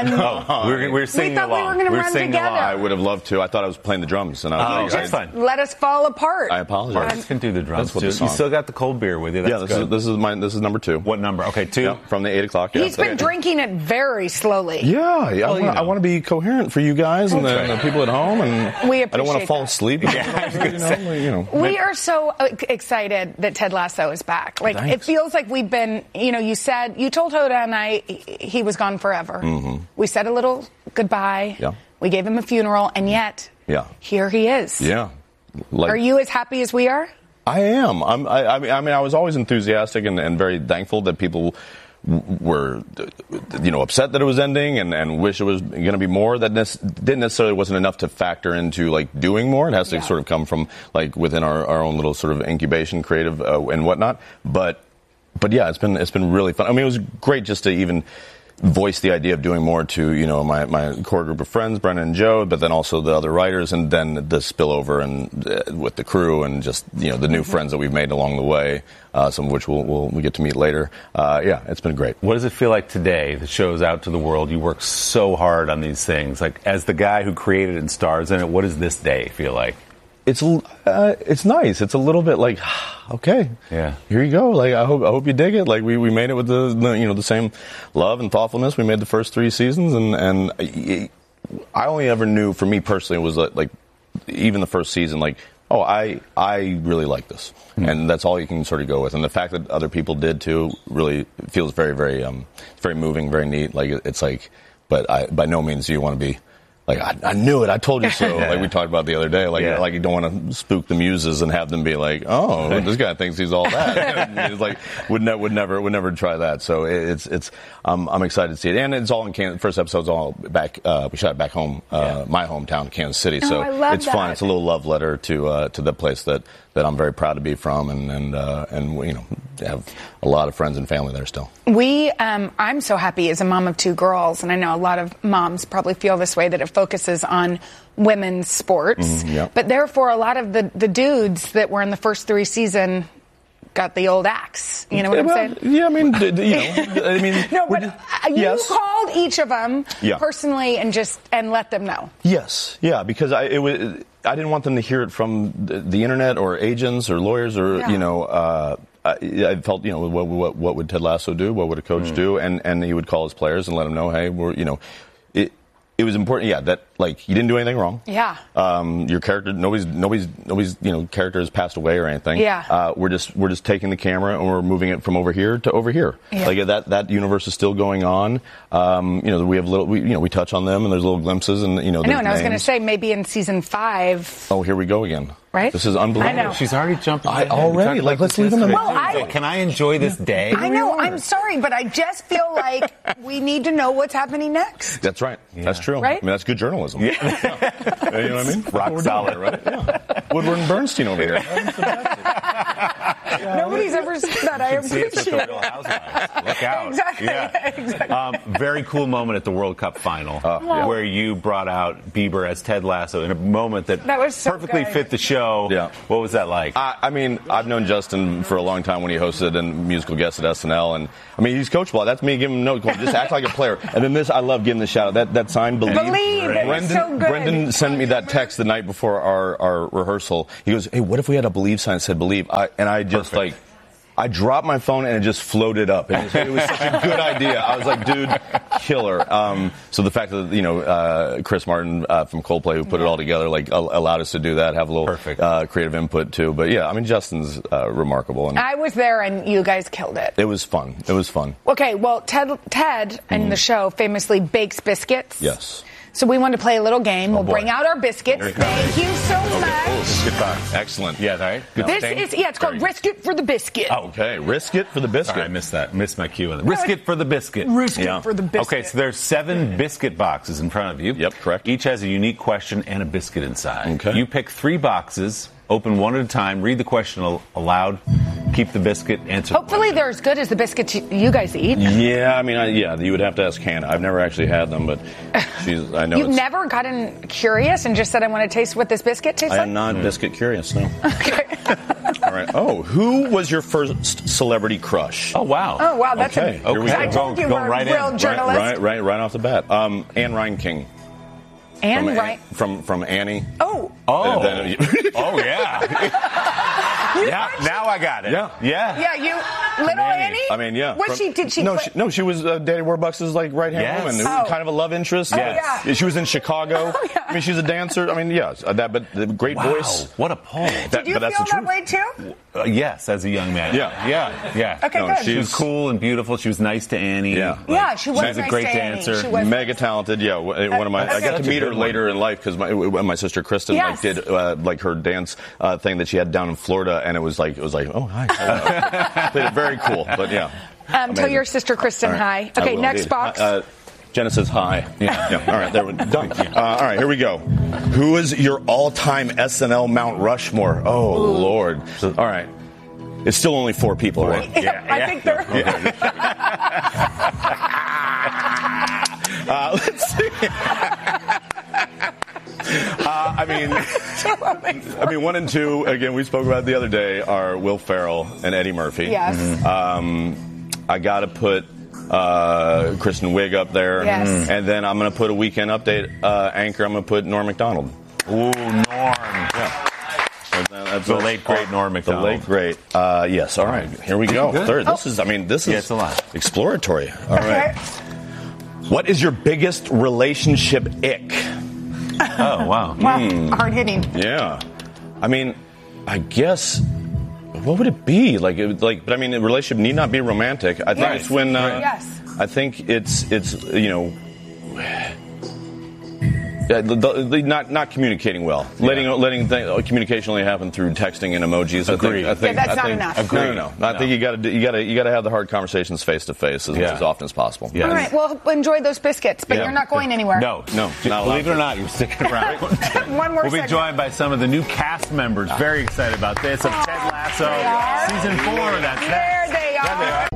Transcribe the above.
and we were singing we thought along. we were going to run together. I would have loved to. I thought I was playing the drums, and I was just let us fall apart. I apologize. Marcus can do the drums too. You You still got the cold beer with you. That's good. This is number 2. What number? Okay, 2. Yeah, from the 8 o'clock. Yeah. He's been drinking it very slowly. Yeah. I want to be coherent for you guys and the people at home, and we I don't want to fall asleep. We are so excited that Ted Lasso is back. Like, Thanks. it feels like we've been, you told Hoda and I he was gone forever. Mm-hmm. We said a little goodbye. Yeah. We gave him a funeral, and yet here he is. Yeah. Are you as happy as we are? I am. I was always enthusiastic and very thankful that people were, upset that it was ending and wish it was going to be more. That didn't necessarily wasn't enough to factor into doing more. It has to sort of come from within our own little sort of incubation, creative and whatnot. But yeah, it's been really fun. I mean, it was great just to even voice the idea of doing more to my core group of friends, Brennan and Joe, but then also the other writers, and then the spillover and with the crew and just the new friends that we've made along the way, some of which we'll get to meet later. It's been great. What does it feel like today? The show's out to the world. You work so hard on these things. As the guy who created and stars in it, what does this day feel like? It's nice. It's a little bit okay, yeah, here you go. I hope you dig it. We made it with the same love and thoughtfulness we made the first 3 seasons, and I only ever knew, for me personally, it was even the first season, I really like this, and that's all you can sort of go with. And the fact that other people did too really feels very, very, very moving, very neat. But by no means do you want to be. I knew it. I told you so. We talked about the other day. You don't want to spook the muses and have them be oh, this guy thinks he's all that. It's would never try that. So it's I'm excited to see it, and it's all in Kansas. First episode's all back. We shot it back home, my hometown, Kansas City. So it's fun. It's a little love letter to the place that I'm very proud to be from, and we have a lot of friends and family there still. I'm so happy as a mom of 2 girls, and I know a lot of moms probably feel this way, that it focuses on women's sports. But therefore, a lot of the dudes that were in the first 3 seasons got the old axe. You know what I'm saying? Yeah, I mean, No, but you called each of them personally and let them know. Yes, yeah, because I didn't want them to hear it from the internet or agents or lawyers or I felt what would Ted Lasso do? What would a coach do? And he would call his players and let them know, hey, it was important, that you didn't do anything wrong. Yeah. Your character, nobody's character has passed away or anything. Yeah. We're just taking the camera and we're moving it from over here to over here. Yeah. That universe is still going on. We have we touch on them and there's little glimpses and I know, and I was going to say maybe in season 5. Oh, here we go again. Right? This is unbelievable. I know. She's already jumping. Already? Let's leave them in. Can I enjoy this day? I know. I'm sorry, but I just feel like we need to know what's happening next. That's right. Yeah. That's true. Right? I mean, that's good journalism. Yeah. You know what I mean? Rock solid, right? Yeah. Woodward and Bernstein over here. Nobody's ever said that. I appreciate it. Look out. Exactly. Yeah. Exactly. Very cool moment at the World Cup final where you brought out Bieber as Ted Lasso in a moment that was so perfectly good. fit the show. Yeah. What was that like? I mean, I've known Justin for a long time when he hosted and musical guest at SNL, and I mean, he's coachable. That's me giving him no. Just act like a player. And then this, I love giving the shout out. That sign, Believe. Believe. So good. Brendan sent me that text the night before our rehearsal. He goes, "Hey, what if we had a Believe sign that said Believe?" I just Perfect. I dropped my phone and it just floated up. It was such a good idea. I was like, dude, killer. So the fact that, Chris Martin from Coldplay, who put it all together, allowed us to do that, have a little creative input too. But yeah, I mean, Justin's remarkable. And I was there and you guys killed it. It was fun. Okay, well, Ted in the show famously bakes biscuits. Yes. So we wanted to play a little game. We'll bring out our biscuits. Thank you so much. Good box. Excellent. Yeah, right? It's called Risk It for the Biscuit. Oh, okay, Risk It for the Biscuit. Sorry, I missed that. Missed my cue. Risk It for the Biscuit. Risk It for the Biscuit. Okay, so there's 7 biscuit boxes in front of you. Yep, correct. Each has a unique question and a biscuit inside. Okay. You pick 3 boxes, open one at a time, read the question aloud, keep the biscuit? Answer. Hopefully they're as good as the biscuits you guys eat. Yeah, I mean, you would have to ask Hannah. I've never actually had them, but I know. You've never gotten curious and just said, I want to taste what this biscuit tastes like? I am not biscuit curious, no. Okay. All right. Oh, who was your first celebrity crush? Oh, wow. Oh, wow. That's Okay, here we go. I told you we're right real in. journalists. Right off the bat. Anne Reinking. And right. From Annie. Oh. Oh. Then, Oh, yeah. Yeah, now I got it. Yeah. Yeah, you little Annie. I mean, yeah. Did she? No, she was Daddy Warbucks' like right hand woman. It was kind of a love interest. Yes. yeah. She was in Chicago. Oh, yeah. I mean, she's a dancer. I mean, yes, but the great Wow. voice. What a poll. Did you feel that way too? Yes, as a young man. Yeah. Okay, No, good. She was cool and beautiful. She was nice to Annie. Yeah. Yeah, she was She's nice a great to Annie. dancer. She was Mega talented, yeah. One of my, I got Such to a meet her good one. later in life because my sister Kristen Yes. did like her dance thing that she had down in Florida, and it was like oh hi, played it very cool, but yeah. Tell Amazing. your sister Kristen hi. I Okay, will next indeed. box. Jenna says hi. Yeah. All right, there we're done. All right, here we go. Who is your all-time SNL Mount Rushmore? Oh Lord. All right. It's still only 4 people, right? I think they're. Let's see. I mean, 1 and 2. Again, we spoke about it the other day. Are Will Ferrell and Eddie Murphy? Yes. I got to put Kristen Wiig up there. Yes. And then I'm going to put a Weekend Update anchor. I'm going to put Norm Macdonald. Ooh, Norm. Yeah. That's The late, great Norm Macdonald. The late, great. Yes. All right. Here we go. Good. Third. This is it's a lot. exploratory. All right. What is your biggest relationship ick? Oh, wow. Wow, hard hitting. Yeah. I mean, I guess, what would it be? But I mean, a relationship need not be romantic. I think it's when, Yes. I think it's not communicating well. Letting communication only happen through texting and emojis. Agreed. I think that's not enough. No. I think you got to have the hard conversations face to face as often as possible. Yeah. All right, well, enjoy those biscuits, but you're not going anywhere. No. not Believe it or allowed. not, you're sticking around. One more We'll be segment. joined by some of the new cast members. Very excited about this. Of Ted Lasso, They are. season 4. That's There they are. There they are.